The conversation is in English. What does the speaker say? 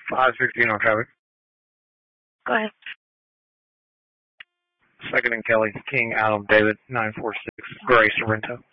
516 on traffic. Go ahead. Second and Kelly, King, Adam, David, 946, Gray, Sorrento.